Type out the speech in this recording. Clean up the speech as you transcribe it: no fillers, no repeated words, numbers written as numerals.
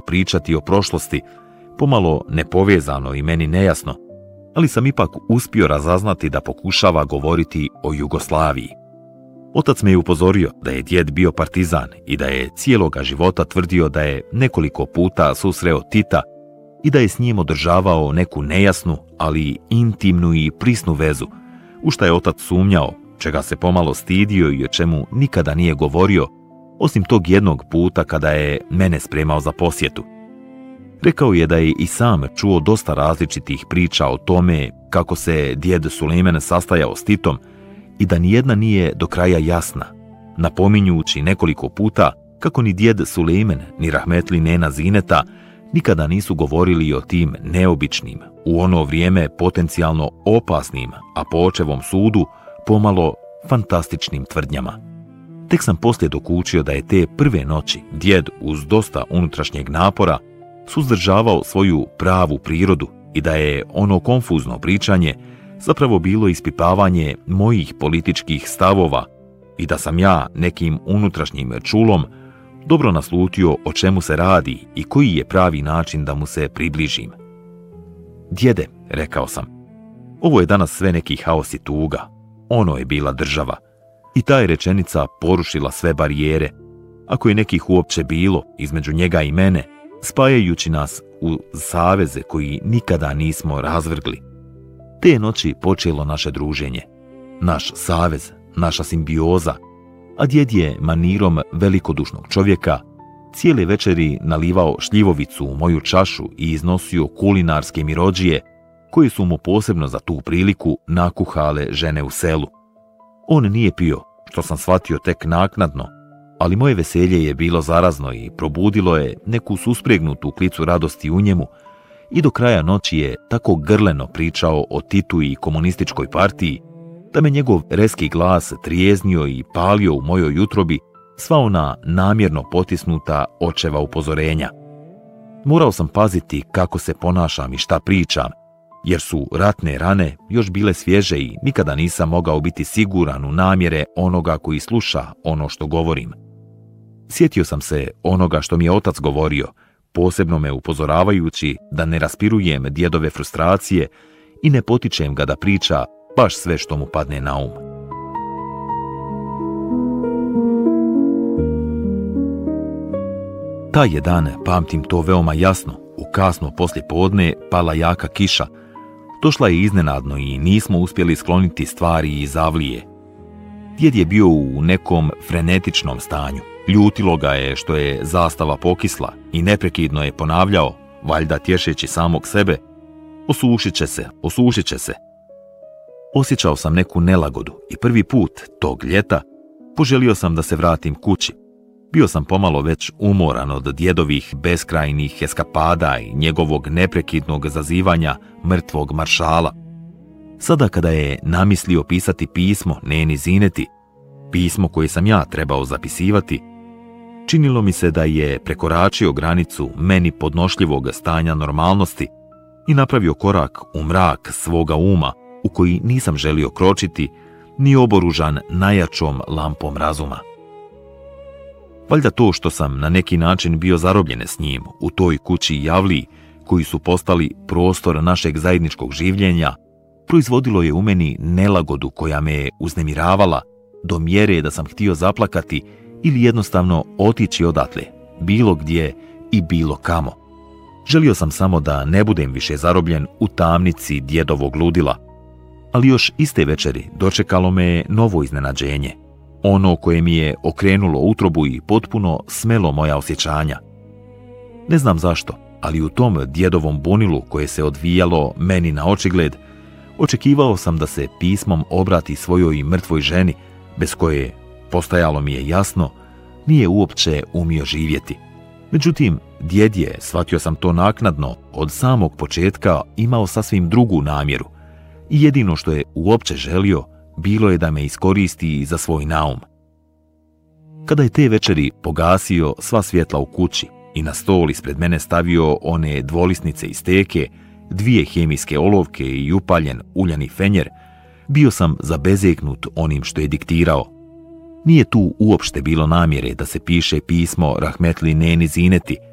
pričati o prošlosti, pomalo nepovezano i meni nejasno, ali sam ipak uspio razaznati da pokušava govoriti o Jugoslaviji. Otac me je upozorio da je djed bio partizan i da je cijeloga života tvrdio da je nekoliko puta susreo Tita i da je s njim održavao neku nejasnu, ali intimnu i prisnu vezu, u šta je otac sumnjao, čega se pomalo stidio i o čemu nikada nije govorio, osim tog jednog puta kada je mene spremao za posjetu. Rekao je da je i sam čuo dosta različitih priča o tome kako se djed Sulejman sastajao s Titom i da nijedna nije do kraja jasna, napominjući nekoliko puta kako ni djed Sulejman ni rahmetli nena Zineta nikada nisu govorili o tim neobičnim, u ono vrijeme potencijalno opasnim, a po očevom sudu pomalo fantastičnim tvrdnjama. Tek sam poslije dokučio da je te prve noći djed uz dosta unutrašnjeg napora suzdržavao svoju pravu prirodu i da je ono konfuzno pričanje zapravo bilo ispipavanje mojih političkih stavova i da sam ja nekim unutrašnjim čulom dobro naslutio o čemu se radi i koji je pravi način da mu se približim. Djede, rekao sam, ovo je danas sve neki haos i tuga. Ono je bila država. I ta je rečenica porušila sve barijere, ako je nekih uopće bilo između njega i mene, spajajući nas u saveze koji nikada nismo razvrgli. Te noći počelo naše druženje, naš savez, naša simbioza, a djed je manirom velikodušnog čovjeka cijele večeri nalivao šljivovicu u moju čašu i iznosio kulinarske mirodžije koje su mu posebno za tu priliku nakuhale žene u selu. On nije pio, što sam shvatio tek naknadno, ali moje veselje je bilo zarazno i probudilo je neku suspregnutu klicu radosti u njemu i do kraja noći je tako grleno pričao o Titu i komunističkoj partiji da me njegov reski glas trijeznio i palio u mojoj utrobi sva ona namjerno potisnuta očeva upozorenja. Morao sam paziti kako se ponašam i šta pričam, jer su ratne rane još bile svježe i nikada nisam mogao biti siguran u namjere onoga koji sluša ono što govorim. Sjetio sam se onoga što mi je otac govorio, posebno me upozoravajući da ne raspirujem djedove frustracije i ne potičem ga da priča baš sve što mu padne na um. Taj je dan, pamtim to veoma jasno, u kasno poslijepodne pala jaka kiša. Došla je iznenadno i nismo uspjeli skloniti stvari iz avlije. Djed je bio u nekom frenetičnom stanju. Ljutilo ga je što je zastava pokisla i neprekidno je ponavljao, valjda tješeći samog sebe, osušit će se, osušit će se. Osjećao sam neku nelagodu i prvi put tog ljeta poželio sam da se vratim kući. Bio sam pomalo već umoran od djedovih beskrajnih eskapada i njegovog neprekidnog zazivanja mrtvog maršala. Sada kada je namislio pisati pismo neni Zineti, pismo koje sam ja trebao zapisivati, činilo mi se da je prekoračio granicu meni podnošljivog stanja normalnosti i napravio korak u mrak svoga uma u koji nisam želio kročiti ni oboružan najjačom lampom razuma. Valjda to što sam na neki način bio zarobljen s njim u toj kući i avliji koji su postali prostor našeg zajedničkog življenja, proizvodilo je u meni nelagodu koja me je uznemiravala do mjere da sam htio zaplakati ili jednostavno otići odatle, bilo gdje i bilo kamo. Želio sam samo da ne budem više zarobljen u tamnici djedovog ludila, ali još iste večeri dočekalo me novo iznenađenje, ono koje mi je okrenulo utrobu i potpuno smelo moja osjećanja. Ne znam zašto, ali u tom djedovom bunilu koje se odvijalo meni na očigled, očekivao sam da se pismom obrati svojoj mrtvoj ženi, bez koje, postajalo mi je jasno, nije uopće umio živjeti. Međutim, djed je, shvatio sam to naknadno, od samog početka imao sasvim drugu namjeru i jedino što je uopće želio bilo je da me iskoristi za svoj naum. Kada je te večeri pogasio sva svjetla u kući i na stol ispred mene stavio one dvolisnice iz teke, 2 hemijske olovke i upaljen uljani fenjer, bio sam zabezeknut onim što je diktirao. Nije tu uopšte bilo namjere da se piše pismo rahmetli neni Zineti,